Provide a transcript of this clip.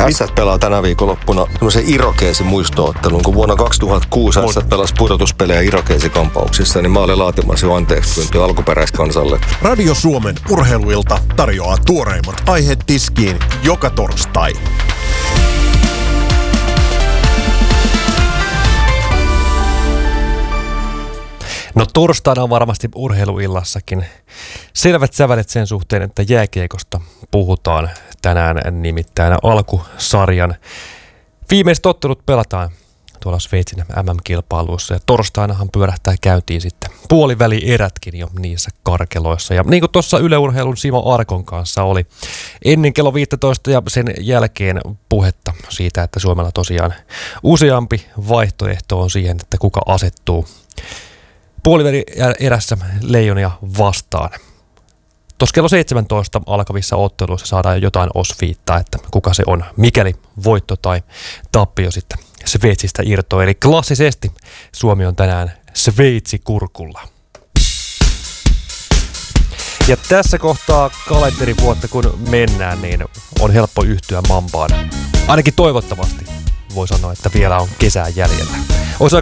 Ässät pelaa tänä viikonloppuna semmoisen Irokeesin muistoottelun, kun vuonna 2006 Ässät pelasi pudotuspelejä Irokeesikampauksissa, niin mä olin laatimassa jo anteeksipyyntöä alkuperäiskansalle. Radio Suomen urheiluilta tarjoaa tuoreimmat aiheet tiskiin joka torstai. No torstaina on varmasti urheiluillassakin selvät sävelet sen suhteen, että jääkiekosta puhutaan tänään, nimittäin alkusarjan viimeiset ottelut pelataan tuolla Sveitsin MM-kilpailuissa ja torstainahan pyörähtää käyntiin sitten puolivälierätkin jo niissä karkeloissa. Ja niin kuin tuossa Yle Urheilun Simo Arkon kanssa oli ennen kello 15 ja sen jälkeen puhetta siitä, että Suomella tosiaan useampi vaihtoehto on siihen, että kuka asettuu puolivälierässä Leijonia vastaan. Tuossa kello 17 alkavissa otteluissa saadaan jotain osviittaa, että kuka se on, mikäli voitto tai tappio sitten Sveitsistä irtoaa. Eli klassisesti Suomi on tänään Sveitsi-kurkulla. Ja tässä kohtaa kalenterivuotta kun mennään, niin on helppo yhtyä Mambaan. Ainakin toivottavasti voi sanoa, että vielä on kesää jäljellä. Olisi